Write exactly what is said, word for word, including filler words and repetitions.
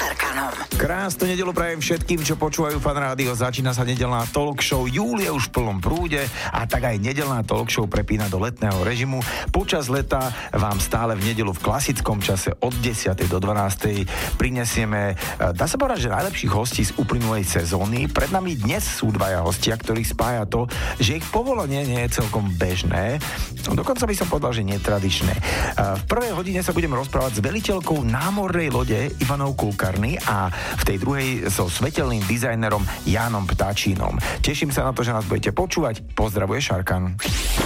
Šarkanom. Krásnu nedelu prajem všetkým, čo počúvajú Fan Rádio. Začína sa nedelná talk show. Júl je už v plnom prúde a tak aj nedelná talk show prepína do letného režimu. Počas leta vám stále v nedelu v klasickom čase od desiatej do dvanástej prinesieme, dá sa povedať, že najlepších hostí z uplynulej sezóny. Pred nami dnes sú dvaja hostia, ktorých spája to, že ich povolanie nie je celkom bežné. Dokonca by som povedal, že netradičné. V prvej hodine sa budeme rozprávať s veliteľkou námornej lode Ivanou Kulkarny a v tej druhej so svetelným dizajnerom Jánom Ptáčínom. Teším sa na to, že nás budete počúvať. Pozdravuje Šarkan.